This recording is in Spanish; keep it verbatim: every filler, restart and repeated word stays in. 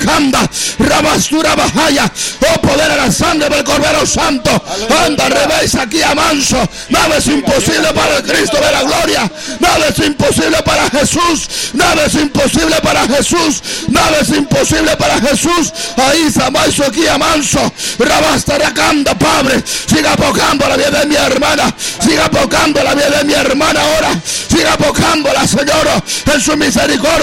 Racanda, Rabastura Bajaya. Oh, poder a la sangre del Cordero Santo. Anda, revés aquí a manso. Nada es imposible para el Cristo de la gloria. Nada es imposible para Jesús. Nada es imposible para Jesús. Nada es imposible para Jesús. Ahí Samaiso aquí a manso. Rabasta Racanda, Padre. Siga tocando la vida de mi hermana. Siga tocando la vida de mi hermana ahora. Siga tocando la Señora en su misericordia.